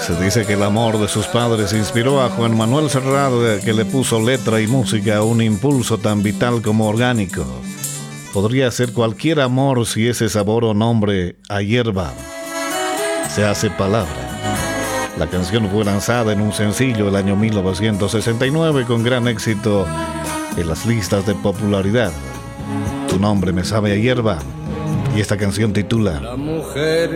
Se dice que el amor de sus padres inspiró a Juan Manuel Serrat, que le puso letra y música a un impulso tan vital como orgánico. Podría ser cualquier amor si ese sabor o nombre a hierba se hace palabra. La canción fue lanzada en un sencillo el año 1969 con gran éxito en las listas de popularidad. Tu nombre me sabe a hierba y esta canción titula La mujer